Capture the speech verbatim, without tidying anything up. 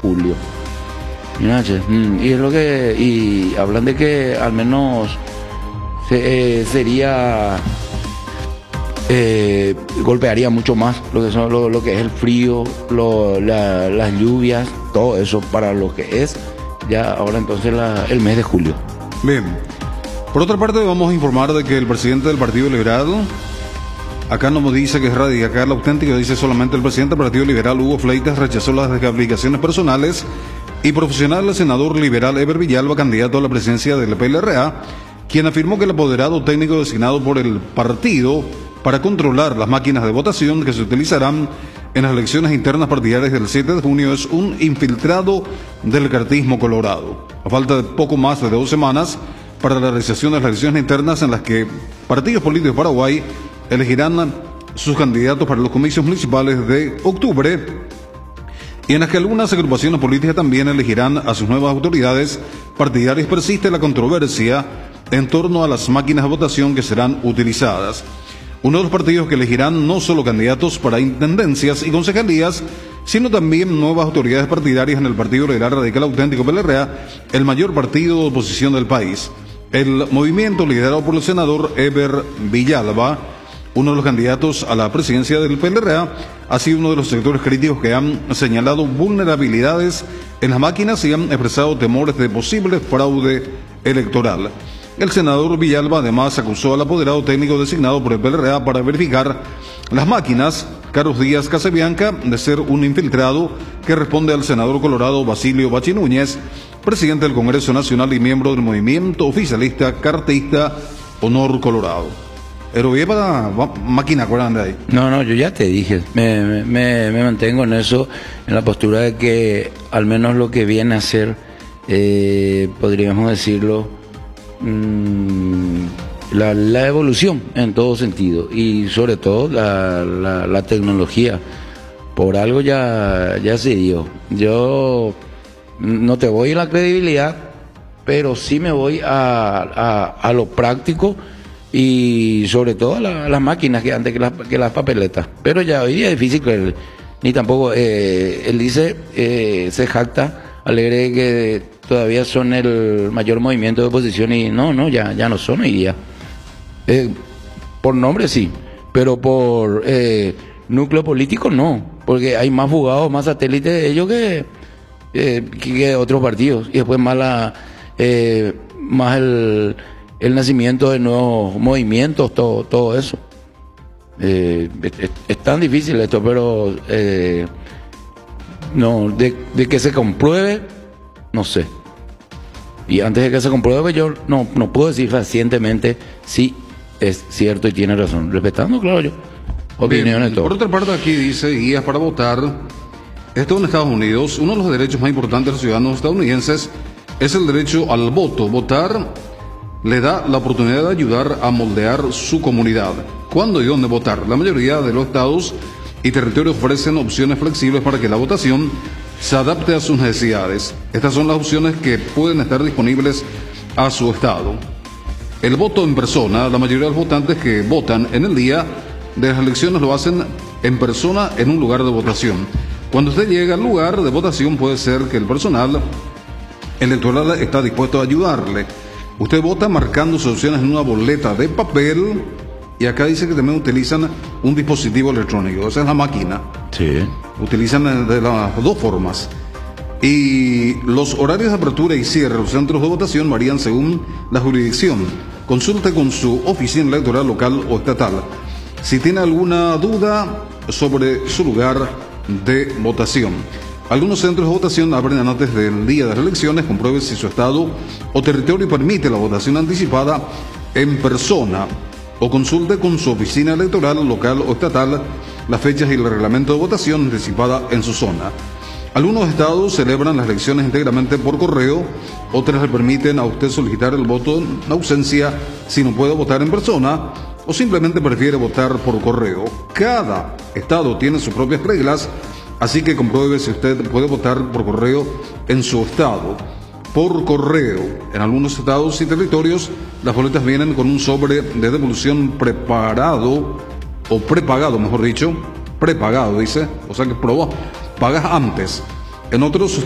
julio. Mira, che, mm, y es lo que, y hablan de que al menos se, eh, sería, eh, golpearía mucho más lo que son lo, lo que es el frío, lo, la, las lluvias, todo eso para lo que es ya ahora entonces la, el mes de julio. Bien. Por otra parte, vamos a informar de que el presidente del Partido Liberal, acá no nos dice que es radical auténtico, dice solamente el presidente del Partido Liberal, Hugo Fleitas, rechazó las descalificaciones personales y profesionales del senador liberal Eber Villalba, candidato a la presidencia del P L R A, quien afirmó que el apoderado técnico designado por el partido para controlar las máquinas de votación que se utilizarán en las elecciones internas partidarias del siete de junio es un infiltrado del cartismo colorado. A falta de poco más de dos semanas para la realización de las elecciones internas en las que partidos políticos de Paraguay elegirán sus candidatos para los comicios municipales de octubre y en las que algunas agrupaciones políticas también elegirán a sus nuevas autoridades partidarias, persiste la controversia en torno a las máquinas de votación que serán utilizadas. Uno de los partidos que elegirán no solo candidatos para intendencias y concejalías, sino también nuevas autoridades partidarias en el Partido Liberal Radical Auténtico P L R A, el mayor partido de oposición del país. El movimiento liderado por el senador Eber Villalba, uno de los candidatos a la presidencia del P L R A, ha sido uno de los sectores críticos que han señalado vulnerabilidades en las máquinas y han expresado temores de posible fraude electoral. El senador Villalba además acusó al apoderado técnico designado por el P L R A para verificar las máquinas, Carlos Díaz Casabianca, de ser un infiltrado que responde al senador colorado Basilio Bachi Núñez, presidente del Congreso Nacional y miembro del movimiento oficialista cartista Honor Colorado. Pero bien para máquina, ¿cuál de ahí? No, no, yo ya te dije, me, me, me mantengo en eso, en la postura de que al menos lo que viene a ser, eh, podríamos decirlo, La, la evolución en todo sentido y sobre todo la, la, la tecnología por algo ya, ya se dio. Yo no te voy a la credibilidad, pero sí me voy a, a, a lo práctico y sobre todo a, la, a las máquinas que antes que las, que las papeletas. Pero ya hoy día es difícil creerle, ni tampoco eh, él dice, eh, se jacta alegre que todavía son el mayor movimiento de oposición y no, no, ya, ya no son hoy día. Eh, por nombre sí, pero por eh, núcleo político no, porque hay más fugados, más satélites de ellos que, eh, que, que otros partidos y después más, la, eh, más el, el nacimiento de nuevos movimientos, todo, todo eso. Eh, es, es tan difícil esto, pero eh, no, de, de que se compruebe, no sé. Y antes de que se compruebe, yo no, no puedo decir fehacientemente si es cierto y tiene razón. Respetando, claro, yo. Opiniones, todo. Por otra parte, aquí dice guías para votar. Esto en Estados Unidos, uno de los derechos más importantes de los ciudadanos estadounidenses es el derecho al voto. Votar le da la oportunidad de ayudar a moldear su comunidad. ¿Cuándo y dónde votar? La mayoría de los estados y territorios ofrecen opciones flexibles para que la votación se adapte a sus necesidades. Estas son las opciones que pueden estar disponibles a su estado. El voto en persona, la mayoría de los votantes que votan en el día de las elecciones lo hacen en persona en un lugar de votación. Cuando usted llega al lugar de votación puede ser que el personal electoral está dispuesto a ayudarle. Usted vota marcando sus opciones en una boleta de papel y acá dice que también utilizan un dispositivo electrónico, esa es la máquina. Sí. Utilizan de las dos formas. Y los horarios de apertura y cierre de los centros de votación varían según la jurisdicción. Consulte con su oficina electoral local o estatal. Si tiene alguna duda sobre su lugar de votación. Algunos centros de votación abren antes del día de las elecciones. Compruebe si su estado o territorio permite la votación anticipada en persona. O consulte con su oficina electoral local o estatal las fechas y el reglamento de votación anticipada en su zona. Algunos estados celebran las elecciones íntegramente por correo, otras le permiten a usted solicitar el voto en ausencia si no puede votar en persona o simplemente prefiere votar por correo. Cada estado tiene sus propias reglas, así que compruebe si usted puede votar por correo en su estado. Por correo, en algunos estados y territorios, las boletas vienen con un sobre de devolución preparado, o prepagado, mejor dicho, prepagado, dice, o sea que probó, pagas antes. En otros